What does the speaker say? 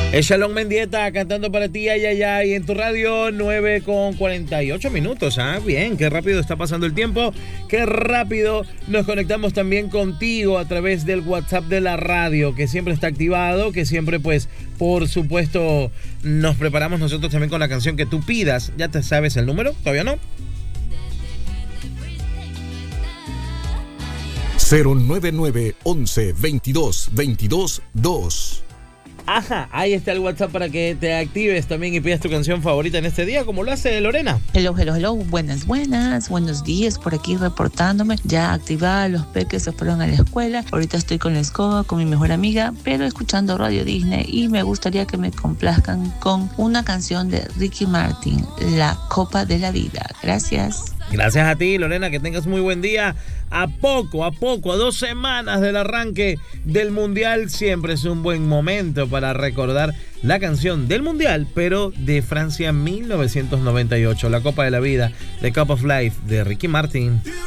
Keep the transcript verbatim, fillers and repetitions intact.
Shalom Mendieta cantando para ti, ay, ay, ay, en tu radio, nueve con cuarenta y ocho minutos. Ah, bien, qué rápido está pasando el tiempo, qué rápido nos conectamos también contigo a través del WhatsApp de la radio, que siempre está activado, que siempre, pues, por supuesto, nos preparamos nosotros también con la canción que tú pidas. ¿Ya te sabes el número? ¿Todavía no? cero nueve nueve once veintidós veintidós dos. Ajá, ahí está el WhatsApp para que te actives también y pidas tu canción favorita en este día, como lo hace Lorena. Hello, hello, hello, buenas, buenas, buenos días, por aquí reportándome, ya activada, los peques se fueron a la escuela, ahorita estoy con la escoba, con mi mejor amiga, pero escuchando Radio Disney y me gustaría que me complazcan con una canción de Ricky Martin, La Copa de la Vida. Gracias. Gracias a ti, Lorena, que tengas muy buen día. A poco, a poco, a dos semanas del arranque del Mundial, siempre es un buen momento para recordar la canción del Mundial, pero de Francia mil novecientos noventa y ocho, La Copa de la Vida, The Cup of Life, de Ricky Martin.